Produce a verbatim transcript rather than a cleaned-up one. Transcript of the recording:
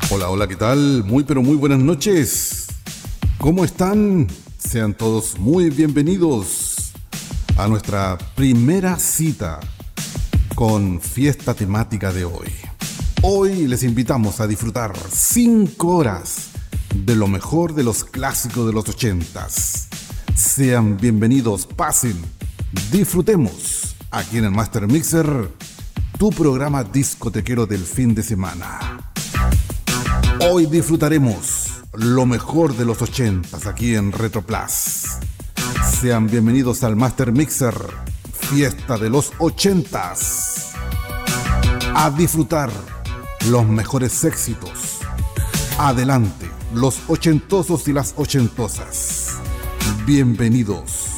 Hola, hola, ¿qué tal? Muy pero muy buenas noches. ¿Cómo están? Sean todos muy bienvenidos a nuestra primera cita con fiesta temática de hoy. Hoy les invitamos a disfrutar cinco horas de lo mejor de los clásicos de los ochentas. Sean bienvenidos, pasen, disfrutemos aquí en el Master Mixer, tu programa discotequero del fin de semana. Hoy disfrutaremos lo mejor de los ochentas aquí en Retro Plus. Sean bienvenidos al Master Mixer, fiesta de los ochentas. A disfrutar los mejores éxitos. Adelante, los ochentosos y las ochentosas. Bienvenidos.